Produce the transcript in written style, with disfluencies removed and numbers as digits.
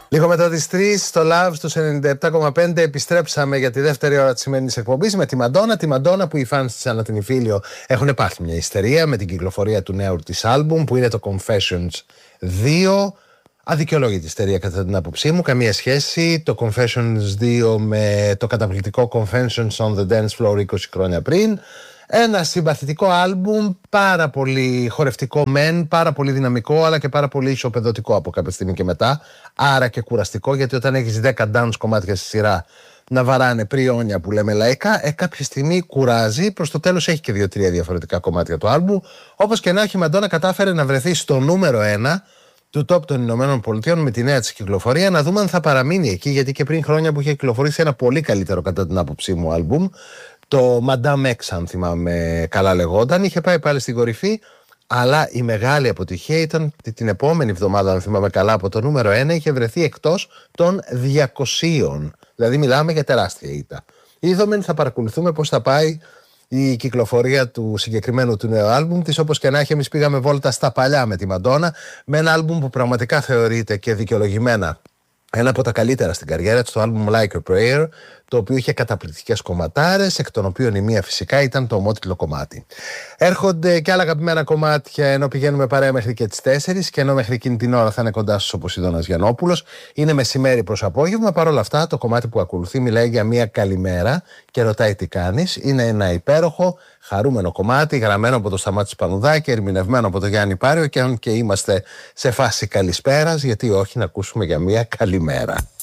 Λίγο μετά τις 3 στο Love στους 97,5 επιστρέψαμε για τη δεύτερη ώρα της σημερινής εκπομπής με τη Μαντόνα. Τη Μαντόνα που οι fans της Ανά την Ιφίλιο έχουν πάθει μια ιστερία με την κυκλοφορία του νέου της άλμπουμ που είναι το Confessions 2. Αδικαιολόγητη ιστερία κατά την άποψή μου, καμία σχέση το Confessions 2 με το καταπληκτικό Confessions on the Dance Floor 20 χρόνια πριν. Ένα συμπαθητικό άλμπουμ, πάρα πολύ χορευτικό μεν, πάρα πολύ δυναμικό, αλλά και πάρα πολύ ισοπεδωτικό από κάποια στιγμή και μετά. Άρα και κουραστικό, γιατί όταν έχεις 10 dance κομμάτια στη σειρά να βαράνε πριόνια που λέμε λαϊκά, κάποια στιγμή κουράζει. Προς το τέλος έχει και 2-3 διαφορετικά κομμάτια το άλμπουμ. Όπως και να έχει, η Μαντόνα κατάφερε να βρεθεί στο νούμερο 1 του top των Ηνωμένων Πολιτείων με τη νέα της κυκλοφορία. Να δούμε αν θα παραμείνει εκεί, γιατί και πριν χρόνια που είχε κυκλοφορήσει ένα πολύ καλύτερο κατά την άποψή μου άλμπουμ, το Madame X, αν θυμάμαι καλά λεγόταν, είχε πάει πάλι στην κορυφή, αλλά η μεγάλη αποτυχία ήταν την επόμενη εβδομάδα, αν θυμάμαι καλά, από το νούμερο 1 είχε βρεθεί εκτός των 200. Δηλαδή μιλάμε για τεράστια ήττα. Είδαμε, θα παρακολουθούμε πώς θα πάει η κυκλοφορία του συγκεκριμένου του νέου άλμπουμ της. Όπως και να έχει, εμείς πήγαμε βόλτα στα παλιά με τη Μαντόνα, με ένα άλμπουμ που πραγματικά θεωρείται και δικαιολογημένα ένα από τα καλύτερα στην καριέρα της, το άλμπουμ Like a Prayer, το οποίο είχε καταπληκτικές κομματάρες, εκ των οποίων η μία φυσικά ήταν το ομότιτλο κομμάτι. Έρχονται και άλλα αγαπημένα κομμάτια, ενώ πηγαίνουμε παρέα μέχρι και τις 4 και ενώ μέχρι εκείνη την ώρα θα είναι κοντά σας ο Ποσειδώνας Γιαννόπουλος. Είναι μεσημέρι προς απόγευμα. Παρ' όλα αυτά, το κομμάτι που ακολουθεί μιλάει για μία καλημέρα και ρωτάει τι κάνεις. Είναι ένα υπέροχο, χαρούμενο κομμάτι, γραμμένο από το Σταμάτη Σπανουδάκη, ερμηνευμένο από το Γιάννη Πάριο, και αν και είμαστε σε φάση καλησπέρας, γιατί όχι να ακούσουμε για μία καλημέρα.